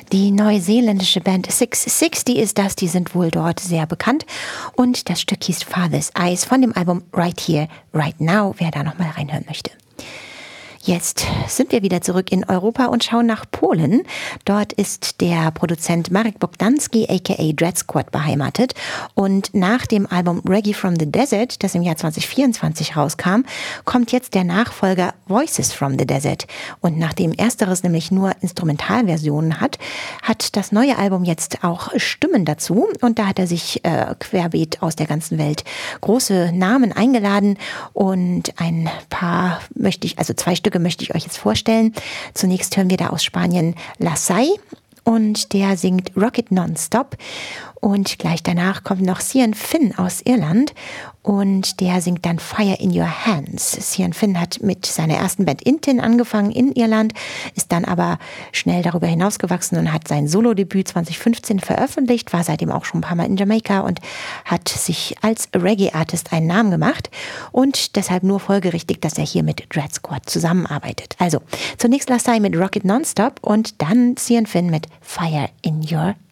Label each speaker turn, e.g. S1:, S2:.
S1: Die neuseeländische Band 660 ist das, die sind wohl dort sehr bekannt. Und das Stück hieß Father's Eyes von dem Album Right Here, Right Now, wer da nochmal reinhören möchte. Jetzt sind wir wieder zurück in Europa und schauen nach Polen. Dort ist der Produzent Marek Bogdanski aka Dread Squad beheimatet. Und nach dem Album Reggae from the Desert, das im Jahr 2024 rauskam, kommt jetzt der Nachfolger Voices from the Desert. Und nachdem ersteres nämlich nur Instrumentalversionen hat das neue Album jetzt auch Stimmen dazu. Und da hat er sich querbeet aus der ganzen Welt große Namen eingeladen. Und zwei Stücke möchte ich euch jetzt vorstellen. Zunächst hören wir da aus Spanien Lasai und der singt Rocket Nonstop. Und gleich danach kommt noch Cian Finn aus Irland und der singt dann Fire in Your Hands. Cian Finn hat mit seiner ersten Band Intin angefangen in Irland, ist dann aber schnell darüber hinausgewachsen und hat sein Solo-Debüt 2015 veröffentlicht, war seitdem auch schon ein paar Mal in Jamaika und hat sich als Reggae-Artist einen Namen gemacht und deshalb nur folgerichtig, dass er hier mit Dread Squad zusammenarbeitet. Also zunächst Lasai mit Rocket Nonstop und dann Cian Finn mit Fire in Your